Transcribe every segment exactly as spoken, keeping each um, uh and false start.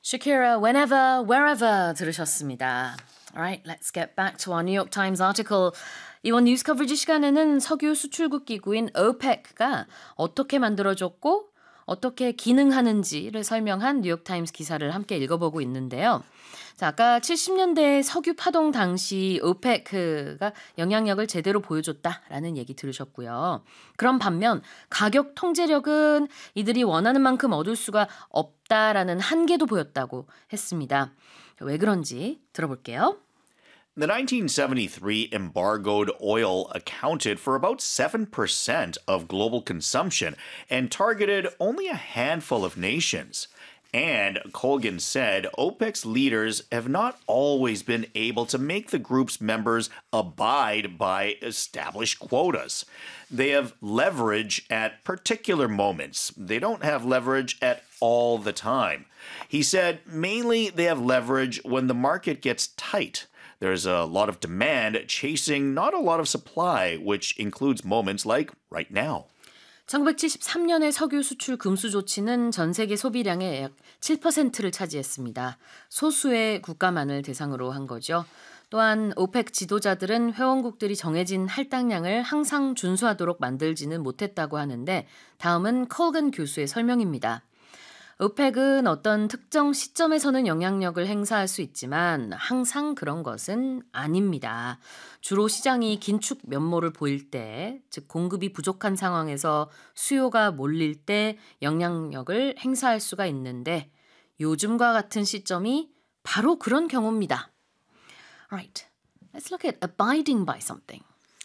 Shakira, whenever, wherever 들으셨습니다. Alright, let's get back to our New York Times article. 이번 뉴스 커버리지 시간에는 석유 수출국 기구인 오펙가 어떻게 만들어졌고 어떻게 기능하는지를 설명한 뉴욕타임스 기사를 함께 읽어보고 있는데요. 자, 아까 칠십 년대 석유 파동 당시 오펙가 영향력을 제대로 보여줬다라는 얘기 들으셨고요. 그런 반면 가격 통제력은 이들이 원하는 만큼 얻을 수가 없다라는 한계도 보였다고 했습니다. 왜 그런지 들어볼게요. The nineteen seventy-three embargoed oil accounted for about seven percent of global consumption and targeted only a handful of nations. And Colgan said OPEC's leaders have not always been able to make the group's members abide by established quotas. They have leverage at particular moments. They don't have leverage at all the time. He said mainly they have leverage when the market gets tight. There's a lot of demand chasing not a lot of supply, which includes moments like right now. 천구백칠십삼 년의 석유 수출 금수 조치는 전 세계 소비량의 약 칠 퍼센트를 차지했습니다. 소수의 국가만을 대상으로 한 거죠. 또한 오펙 지도자들은 회원국들이 정해진 할당량을 항상 준수하도록 만들지는 못했다고 하는데 다음은 콜건 교수의 설명입니다. 오펙은 어떤 특정 시점에서는 영향력을 행사할 수 있지만 항상 그런 것은 아닙니다. 주로 시장이 긴축 면모를 보일 때, 즉 공급이 부족한 상황에서 수요가 몰릴 때 영향력을 행사할 수가 있는데 요즘과 같은 시점이 바로 그런 경우입니다. Alright, let's look at abiding by something.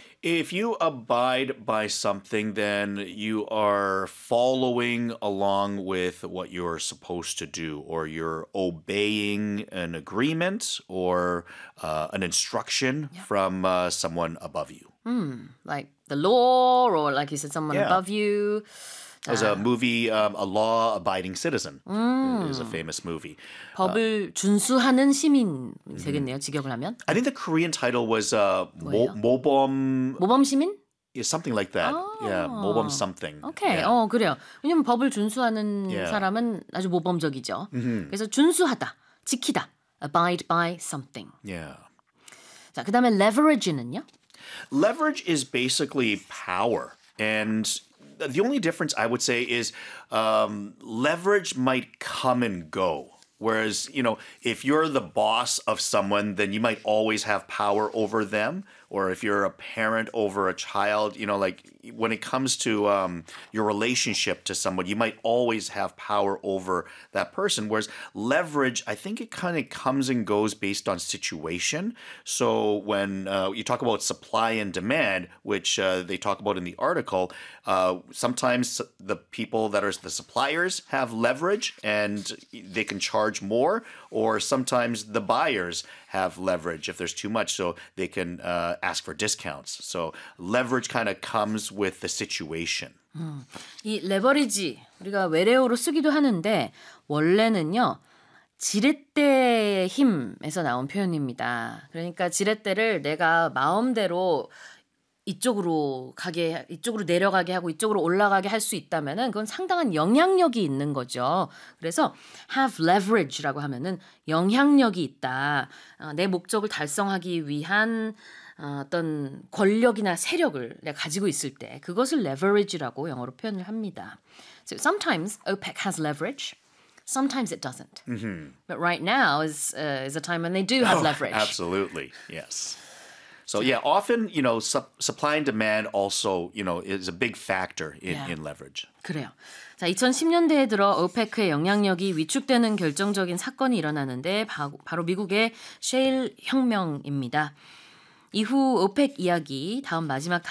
If you abide by something, then you are following along with what you're supposed to do, or you're obeying an agreement or uh, an instruction yeah. from uh, someone above you. Mm, like the law, or like you said, someone yeah. above you. There's a movie, um, A Law-Abiding Citizen. 음. is a famous movie. 법을 uh, 준수하는 시민 되겠네요. 직역을 하면. I think the Korean title was uh, 모, 모범... 모범 시민? Yeah, something like that. 아. Yeah, 모범 something. 오케이, yeah. 어 그래요. 왜냐면 법을 준수하는 yeah. 사람은 아주 모범적이죠. Mm-hmm. 그래서 준수하다, 지키다, abide by something. Yeah. 자, 그다음에 leverage는요? Leverage is basically power, and the only difference I would say is um, leverage might come and go. Whereas, you know, if you're the boss of someone, then you might always have power over them. Or if you're a parent over a child, you know, like when it comes to um, your relationship to someone, you might always have power over that person. Whereas leverage, I think it kind of comes and goes based on situation. So when uh, you talk about supply and demand, which uh, they talk about in the article, uh, sometimes the people that are the suppliers have leverage and they can charge more, or sometimes the buyers have leverage if there's too much, so they can uh, ask for discounts. So leverage kind of comes with the situation. 음, 이 레버리지 우리가 외래어로 쓰기도 하는데 원래는요. 지렛대의 힘에서 나온 표현입니다. 그러니까 지렛대를 내가 마음대로 이쪽으로 가게, 이쪽으로 내려가게 하고 이쪽으로 올라가게 할 수 있다면은 그건 상당한 영향력이 있는 거죠. 그래서 have leverage라고 하면은 영향력이 있다. 어, 내 목적을 달성하기 위한 어, 어떤 권력이나 세력을 내가 가지고 있을 때 그것을 leverage라고 영어로 표현을 합니다. So sometimes OPEC has leverage. Sometimes it doesn't. Mm-hmm. But right now is uh, is a time when they do have oh, leverage. Absolutely, yes. So yeah, often, you know, su- supply and demand also, you know, is a big factor in, yeah. in leverage. 그래요. 자, 이천십 년대에 들어 오펙의 영향력이 위축되는 결정적인 사건이 일어나는데 바, 바로 미국의 셰일 혁명입니다. 이후 오펙 이야기 다음 마지막